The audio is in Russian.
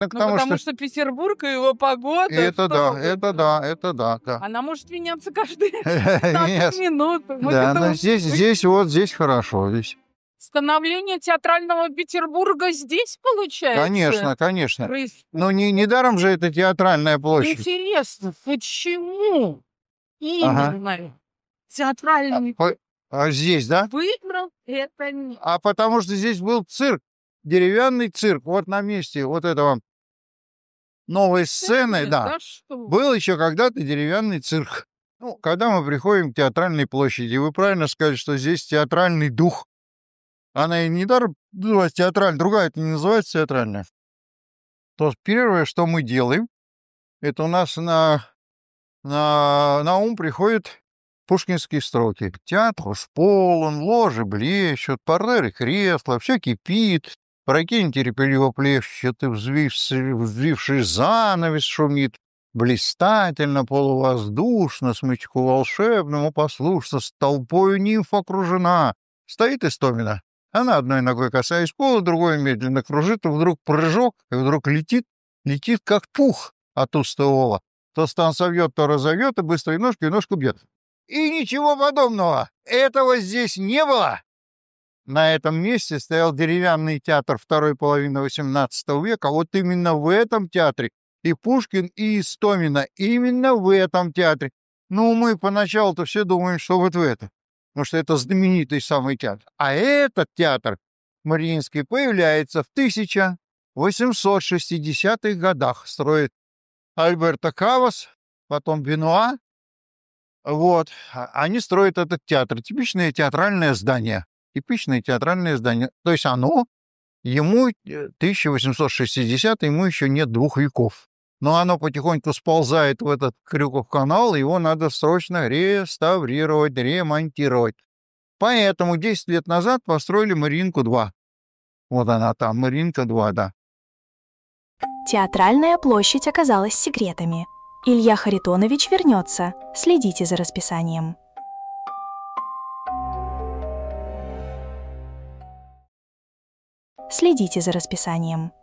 Ну, Ну, потому потому что что Петербург и его погода, это что да, вы. это да, это да, да. Она может меняться каждые 15 Нет, минут. Мы к да, но этому привыкли. здесь хорошо, здесь. Становление театрального Петербурга здесь получается? Конечно, конечно. Проис Но недаром же это театральная площадь. Интересно, почему Ага. именно театральный По здесь, да? выбрал это место? А потому что здесь был цирк, деревянный цирк. Вот на месте вот этого новой сцены, да, Да что? был еще когда-то деревянный цирк. Ну, когда мы приходим к театральной площади, вы правильно сказали, что здесь театральный дух. Она и недаром называется театральная, другая это не называется театральная. То первое, что мы делаем, это у нас на ум приходят пушкинские строки. Театр уж полон, ложи блещут, партеры кресла, все кипит, прокинь терпеливо плещет, и взвивший занавес шумит. Блистательно, полувоздушно, смычку волшебному послушно, с толпою нимф окружена. Стоит Истомина. Она одной ногой касаясь пола, другой медленно кружит, и вдруг прыжок, и вдруг летит как пух от уста Ола. То стан совьет, то разовьет, и быстрой ножкой ножку бьет. И ничего подобного. Этого здесь не было. На этом месте стоял деревянный театр второй половины XVIII века. Вот именно в этом театре и Пушкин, и Истомина. Именно в этом театре. Ну, мы поначалу-то все думаем, что вот в этом. Потому что это знаменитый самый театр. А этот театр Мариинский появляется в 1860-х годах. Строит Альберто Кавас, потом Бенуа. Вот. Они строят этот театр. Типичное театральное здание. Типичное театральное здание. То есть ему 1860, ему еще нет 2 веков. Но оно потихоньку сползает в этот Крюков канал, его надо срочно реставрировать, ремонтировать. Поэтому 10 лет назад построили Мариинку-2. Вот она там, Мариинка-2, да. Театральная площадь оказалась секретами. Илья Харитонович вернется. Следите за расписанием. Следите за расписанием.